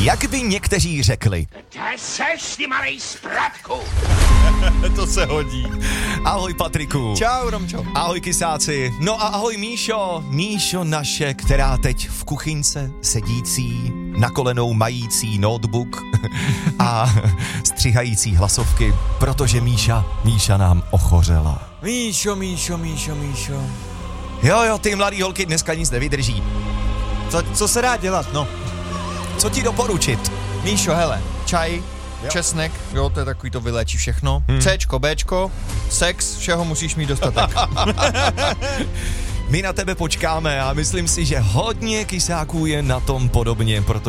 Jak by někteří řekli. Kde seš, ty malej spratku? To se hodí. Ahoj Patriku. Čau, Romčo. Ahoj kysáci. No a ahoj Míšo. Míšo naše, která teď v kuchyňce sedící, na kolenou mající notebook a střihající hlasovky, protože Míša nám ochořela. Míšo. Jo, ty mladý holky dneska nic nevydrží. Co se dá dělat, no? Co ti doporučit? Míšo, hele, čaj, česnek, jo, to je takový, to vyléčí všechno. Cčko, Bčko, sex, všeho musíš mít dostatek. My na tebe počkáme a myslím si, že hodně kysáků je na tom podobně, protože